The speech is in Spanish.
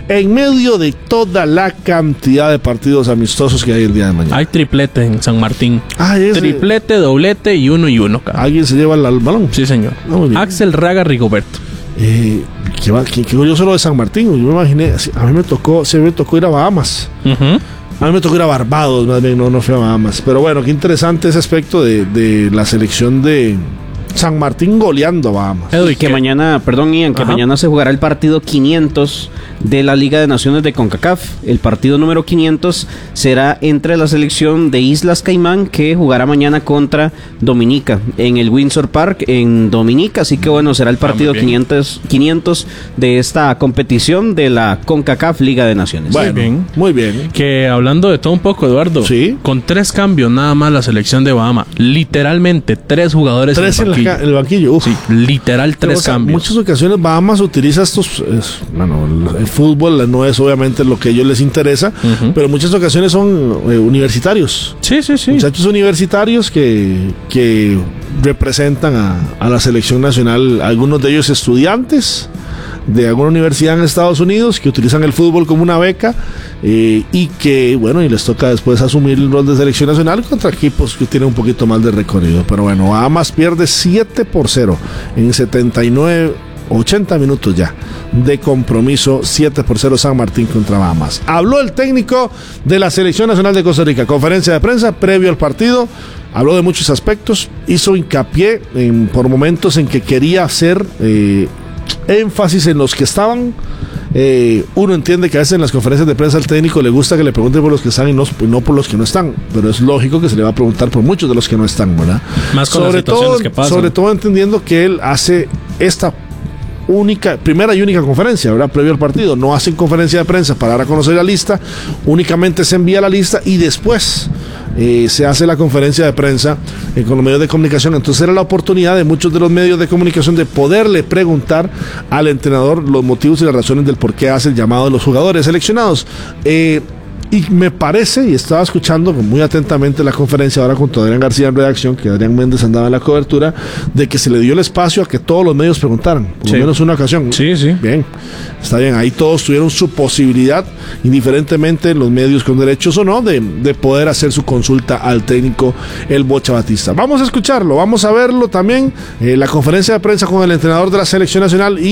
en medio de toda la cantidad de partidos amistosos que hay el día de mañana. Hay triplete en San Martín. Triplete, doblete y 1-1. ¿Alguien se lleva el balón? Sí, señor. Axel Raga Rigoberto. Qué curioso lo de San Martín. Yo me imaginé, a mí me tocó ir a Bahamas. A mí me tocó ir a Barbados, más bien, no fui a Bahamas. Pero bueno, qué interesante ese aspecto de la selección de San Martín goleando a Bahamas. Y que mañana, Ian, que mañana se jugará el partido 500 de la Liga de Naciones de CONCACAF. El partido número 500 será entre la selección de Islas Caimán, que jugará mañana contra Dominica en el Windsor Park en Dominica. Así que bueno, será el partido 500 de esta competición de la CONCACAF Liga de Naciones. Bueno, muy bien. Que hablando de todo un poco, Eduardo, ¿sí? Con 3 cambios nada más la selección de Bahamas. Literalmente 3 jugadores en el banquillo. Uf. Sí, literal 3 cambios. En muchas ocasiones Bahamas utiliza estos... el fútbol no es obviamente lo que a ellos les interesa, pero en muchas ocasiones son universitarios. Sí. Muchachos universitarios que representan a la selección nacional, algunos de ellos estudiantes de alguna universidad en Estados Unidos que utilizan el fútbol como una beca y que, bueno, y les toca después asumir el rol de selección nacional contra equipos que tienen un poquito más de recorrido. Pero bueno, Bahamas pierde 7-0 en 80 minutos ya de compromiso. 7-0 San Martín contra Bahamas. Habló el técnico de la Selección Nacional de Costa Rica, conferencia de prensa previo al partido. Habló de muchos aspectos, hizo hincapié por momentos en que quería hacer énfasis en los que estaban. Uno entiende que a veces en las conferencias de prensa al técnico le gusta que le pregunten por los que están y no por los que no están, pero es lógico que se le va a preguntar por muchos de los que no están, ¿verdad? Más con las situaciones que pasan. Sobre todo entendiendo que él hace esta primera y única conferencia, ¿verdad? Previo al partido. No hacen conferencia de prensa para dar a conocer la lista, únicamente se envía la lista y después se hace la conferencia de prensa con los medios de comunicación. Entonces era la oportunidad de muchos de los medios de comunicación de poderle preguntar al entrenador los motivos y las razones del por qué hace el llamado de los jugadores seleccionados. Y me parece, y estaba escuchando muy atentamente la conferencia ahora con Adrián García en redacción, que Adrián Méndez andaba en la cobertura, de que se le dio el espacio a que todos los medios preguntaran, por lo menos una ocasión. Sí. Bien, está bien, ahí todos tuvieron su posibilidad, indiferentemente los medios con derechos o no, de poder hacer su consulta al técnico el Bocha Batista. Vamos a escucharlo, vamos a verlo también, la conferencia de prensa con el entrenador de la Selección Nacional y